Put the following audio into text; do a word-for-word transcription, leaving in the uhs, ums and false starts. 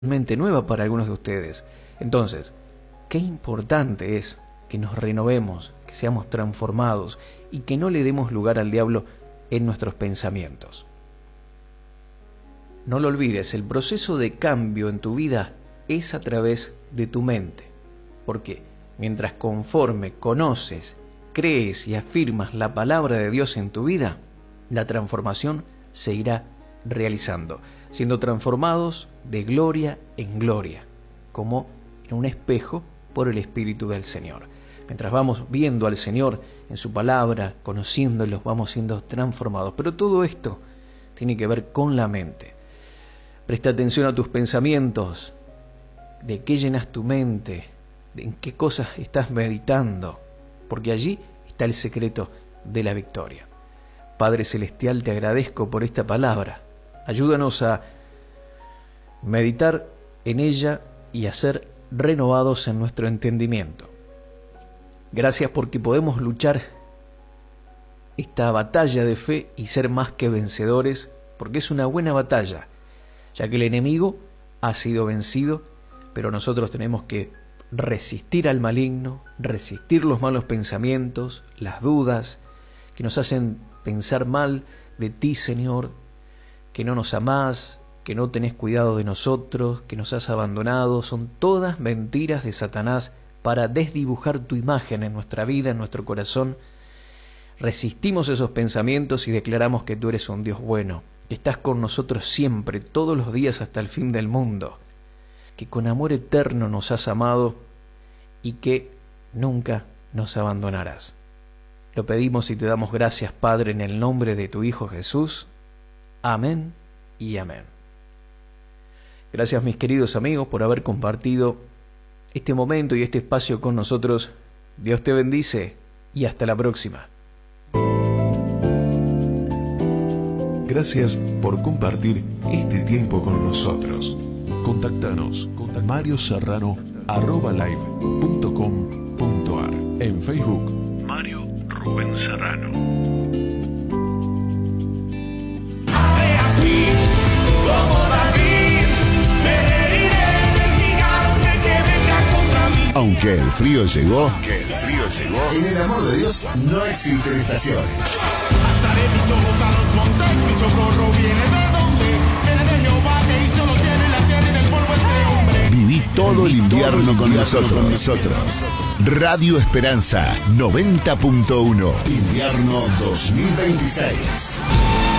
mente nueva para algunos de ustedes. Entonces, qué importante es que nos renovemos, que seamos transformados y que no le demos lugar al diablo en nuestros pensamientos. No lo olvides, el proceso de cambio en tu vida es a través de tu mente. Porque mientras conforme conoces, crees y afirmas la palabra de Dios en tu vida, la transformación se irá realizando, siendo transformados de gloria en gloria, como en un espejo por el Espíritu del Señor. Mientras vamos viendo al Señor en su palabra, conociéndolos, vamos siendo transformados. Pero todo esto tiene que ver con la mente. Presta atención a tus pensamientos, de qué llenas tu mente, de en qué cosas estás meditando, porque allí está el secreto de la victoria. Padre Celestial, te agradezco por esta palabra. Ayúdanos a meditar en ella y a ser renovados en nuestro entendimiento. Gracias porque podemos luchar esta batalla de fe y ser más que vencedores, porque es una buena batalla, ya que el enemigo ha sido vencido, pero nosotros tenemos que resistir al maligno, resistir los malos pensamientos, las dudas que nos hacen pensar mal de ti, Señor, que no nos amás, que no tenés cuidado de nosotros, que nos has abandonado. Son todas mentiras de Satanás para desdibujar tu imagen en nuestra vida, en nuestro corazón. Resistimos esos pensamientos y declaramos que tú eres un Dios bueno, que estás con nosotros siempre, todos los días hasta el fin del mundo, que con amor eterno nos has amado y que nunca nos abandonarás. Lo pedimos y te damos gracias, Padre, en el nombre de tu Hijo Jesús. Amén y amén. Gracias, mis queridos amigos, por haber compartido este momento y este espacio con nosotros. Dios te bendice y hasta la próxima. Gracias por compartir este tiempo con nosotros. Contactanos con mario serrano arroba live punto com punto ar. En Facebook, Mario Rubén Serrano. Así como David, me reiré del gigante que venga contra mí. Aunque el frío llegó, Que el frío llegó. en el amor de Dios no existen estaciones. Alzaré mis ojos a los montes, mi socorro viene de donde, viene de Jehová que hizo los cielos y la tierra y del polvo este hombre. Viví todo el invierno con nosotros. con nosotros. Radio Esperanza noventa punto uno. Invierno dos mil veintiséis.